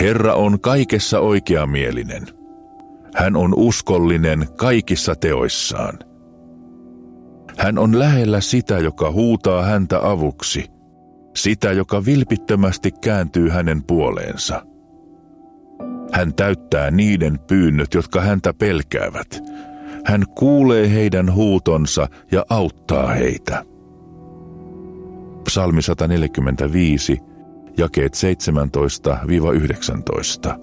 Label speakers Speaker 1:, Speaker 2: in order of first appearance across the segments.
Speaker 1: Herra on kaikessa oikeamielinen. Hän on uskollinen kaikissa teoissaan. Hän on lähellä sitä, joka huutaa häntä avuksi, sitä, joka vilpittömästi kääntyy hänen puoleensa. Hän täyttää niiden pyynnöt, jotka häntä pelkäävät. Hän kuulee heidän huutonsa ja auttaa heitä. Psalmi 145, jakeet 17-19.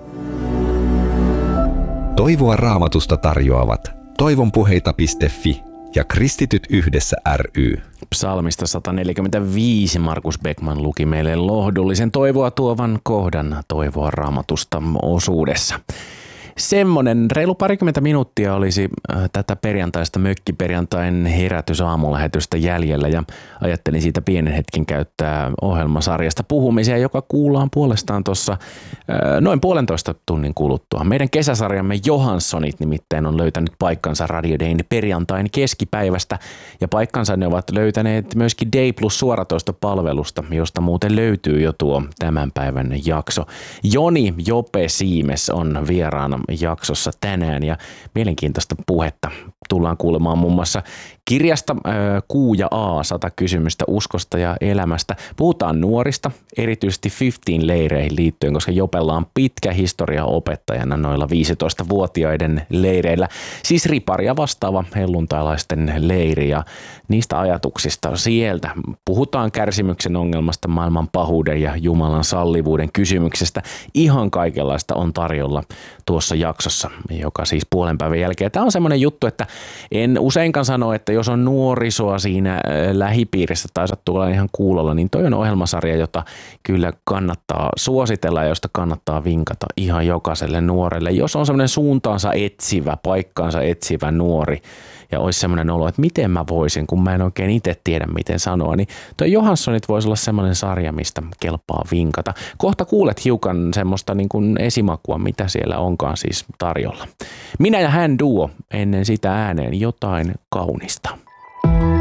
Speaker 2: Toivoa Raamatusta tarjoavat toivonpuheita.fi ja Kristityt yhdessä ry.
Speaker 3: Psalmista 145 Markus Beckman luki meille lohdullisen toivoa tuovan kohdan Toivoa Raamatusta -osuudessa. Semmoinen reilu parikymmentä minuuttia olisi tätä perjantaista mökkiperjantain herätysaamulähetystä jäljellä ja ajattelin siitä pienen hetken käyttää ohjelmasarjasta puhumiseen, joka kuullaan puolestaan tuossa noin 1,5 tunnin kuluttua. Meidän kesäsarjamme Johanssonit nimittäin on löytänyt paikkansa Radio Dayn perjantain keskipäivästä ja paikkansa ne ovat löytäneet myöskin Day Plus suoratoistopalvelusta, josta muuten löytyy jo tuo tämän päivän jakso. Joni Jope Siimes on vieraana jaksossa tänään ja mielenkiintoista puhetta tullaan kuulemaan muun muassa kirjasta Q ja A 100 kysymystä uskosta ja elämästä. Puhutaan nuorista, erityisesti 15-leireihin liittyen, koska Jopella on pitkä historia opettajana noilla 15-vuotiaiden leireillä. Siis riparia vastaava helluntailaisten leiri ja niistä ajatuksista sieltä. Puhutaan kärsimyksen ongelmasta, maailman pahuuden ja Jumalan sallivuuden kysymyksestä. Ihan kaikenlaista on tarjolla tuossa jaksossa, joka siis puolen päivän jälkeen. Tämä on semmoinen juttu, että en useinkaan sano, että jos on nuorisoa siinä lähipiirissä tai sattuu olla ihan kuulolla, niin toi on ohjelmasarja, jota kyllä kannattaa suositella ja josta kannattaa vinkata ihan jokaiselle nuorelle. Jos on semmoinen suuntaansa etsivä, paikkaansa etsivä nuori ja olisi semmoinen olo, että miten mä voisin, kun mä en oikein itse tiedä miten sanoa, niin toi Johanssonit voisi olla semmoinen sarja, mistä kelpaa vinkata. Kohta kuulet hiukan semmoista niin kuin esimakua, mitä siellä onkaan siis tarjolla. Minä ja hän duo, ennen sitä ääneen jotain kaunista.